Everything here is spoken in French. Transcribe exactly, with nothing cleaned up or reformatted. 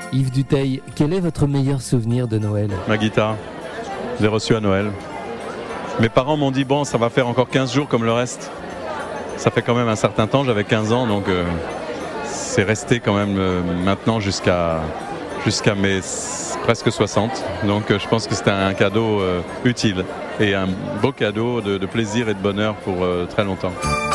Yves Dutheil, quel est votre meilleur souvenir de Noël ? Ma guitare, je l'ai reçue à Noël. Mes parents m'ont dit, bon, ça va faire encore quinze jours comme le reste. Ça fait quand même un certain temps, j'avais quinze ans, donc euh, c'est resté quand même euh, maintenant jusqu'à, jusqu'à mes presque soixante. Donc euh, je pense que c'était un cadeau euh, utile et un beau cadeau de, de plaisir et de bonheur pour euh, très longtemps.